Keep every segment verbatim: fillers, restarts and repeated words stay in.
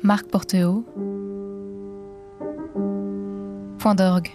Marc Porteau. Point d'orgue.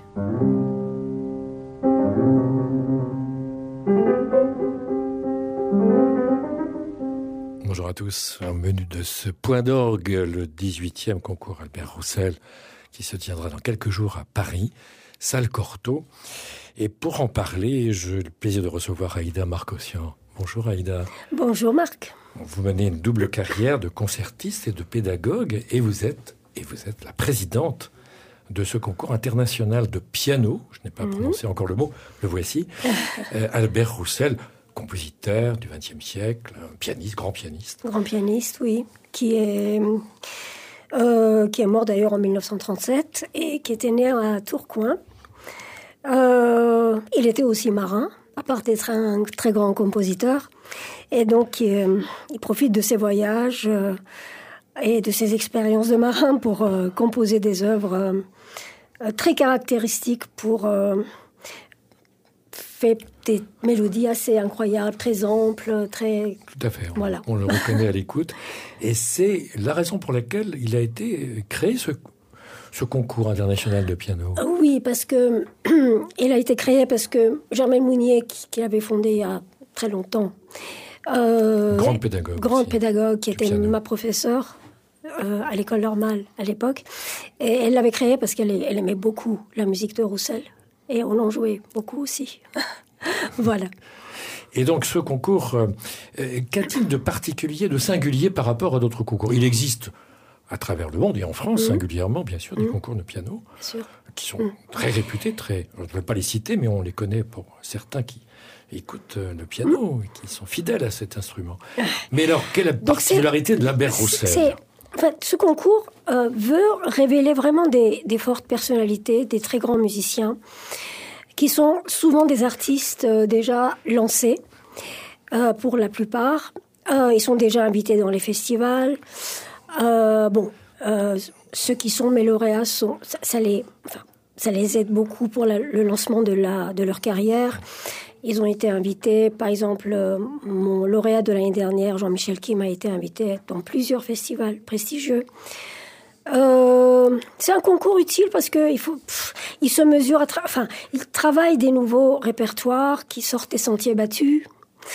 Bonjour à tous. Au menu de ce Point d'orgue, le dix-huitième concours Albert Roussel qui se tiendra dans quelques jours à Paris, salle Cortot. Et pour en parler, j'ai le plaisir de recevoir Aïda Marcossian. Bonjour Aïda. Bonjour Marc. Vous menez une double carrière de concertiste et de pédagogue et vous êtes, et vous êtes la présidente de ce concours international de piano. Je n'ai pas mmh. prononcé encore le mot, le voici. euh, Albert Roussel, compositeur du vingtième siècle, un pianiste, grand pianiste. Grand pianiste, oui, qui est, euh, qui est mort d'ailleurs en dix-neuf cent trente-sept et qui était né à Tourcoing. Euh, il était aussi marin, à part d'être un très grand compositeur. Et donc, euh, il profite de ses voyages euh, et de ses expériences de marin pour euh, composer des œuvres euh, très caractéristiques pour... Euh, fait des mélodies assez incroyables, très amples, très... Tout à fait, on, voilà. on le reconnaît à l'écoute. Et c'est la raison pour laquelle il a été créé, ce, ce concours international de piano. Oui, parce que il a été créé parce que Germaine Mounier, qui, qui l'avait fondé il y a très longtemps... Euh, grande pédagogue. Grande aussi, pédagogue, qui était piano. Ma professeure euh, à l'école normale à l'époque. Et elle l'avait créé parce qu'elle elle aimait beaucoup la musique de Roussel. Et on en jouait beaucoup aussi. Voilà. Et donc, ce concours, euh, qu'a-t-il de particulier, de singulier par rapport à d'autres concours ? Il existe à travers le monde, et en France mmh. singulièrement, bien sûr, des mmh. concours de piano qui sont mmh. très réputés, très, je ne vais pas les citer, mais on les connaît pour certains qui écoutent le piano mmh. et qui sont fidèles à cet instrument. Mais alors, quelle est la particularité de l'Albert Roussel ? c'est... En fait, ce concours euh, veut révéler vraiment des, des fortes personnalités, des très grands musiciens, qui sont souvent des artistes euh, déjà lancés, euh, pour la plupart. Euh, ils sont déjà invités dans les festivals. Euh, bon, euh, ceux qui sont mes lauréats, sont, ça, ça, les, enfin, ça les aide beaucoup pour la, le lancement de, la, de leur carrière. Ils ont été invités, par exemple, euh, mon lauréat de l'année dernière, Jean-Michel Kim, a été invité dans plusieurs festivals prestigieux. Euh, c'est un concours utile parce que il faut, pff, il se mesure, à tra- enfin, il travaille des nouveaux répertoires qui sortent des sentiers battus.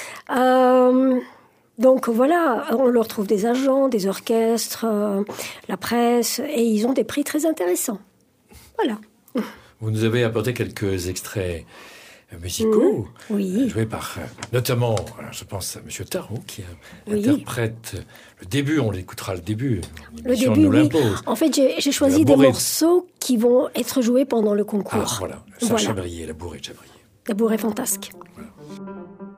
Euh, donc voilà, on leur trouve des agents, des orchestres, euh, la presse, et ils ont des prix très intéressants. Voilà. Vous nous avez apporté quelques extraits musicaux, mmh, oui. joués par, euh, notamment, alors je pense à M. Tarot, qui euh, oui. interprète le début, on l'écoutera le début, le début, nous oui. l'impose. En fait, j'ai, j'ai choisi des morceaux qui vont être joués pendant le concours. Ah, voilà, Sacha voilà. Chabrier, la bourrée de Chabrier. La bourrée fantasque. Voilà.